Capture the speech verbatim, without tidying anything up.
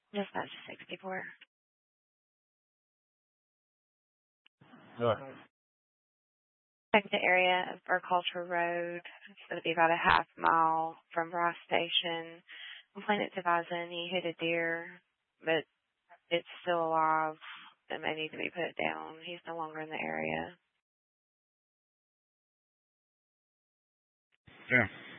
Just that's sixty-four. Go ahead. Check the area of Agriculture Road. It'll be about a half mile from Rice Station. Complainant's advising he hit a deer, but it's still alive. It may need to be put down. He's no longer in the area. Yeah.